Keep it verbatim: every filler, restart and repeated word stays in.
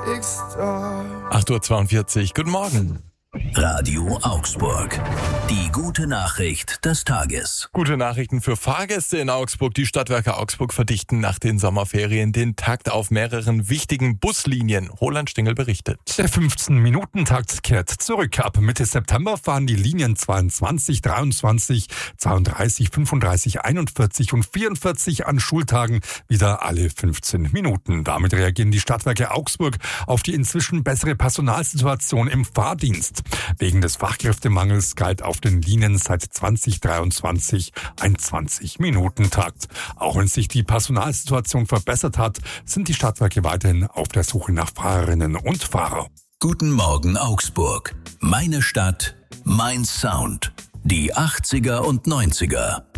acht Uhr zweiundvierzig, guten Morgen. Radio Augsburg. Die gute Nachricht des Tages. Gute Nachrichten für Fahrgäste in Augsburg. Die Stadtwerke Augsburg verdichten nach den Sommerferien den Takt auf mehreren wichtigen Buslinien. Roland Stingel berichtet. Der fünfzehn-Minuten-Takt kehrt zurück. Ab Mitte September fahren die Linien zweiundzwanzig, dreiundzwanzig, zweiunddreißig, fünfunddreißig, einundvierzig und vierundvierzig an Schultagen wieder alle fünfzehn Minuten. Damit reagieren die Stadtwerke Augsburg auf die inzwischen bessere Personalsituation im Fahrdienst. Wegen des Fachkräftemangels galt auf den Linien seit zwanzig dreiundzwanzig ein zwanzig-Minuten-Takt. Auch wenn sich die Personalsituation verbessert hat, sind die Stadtwerke weiterhin auf der Suche nach Fahrerinnen und Fahrern. Guten Morgen Augsburg. Meine Stadt, mein Sound. Die achtziger und neunziger.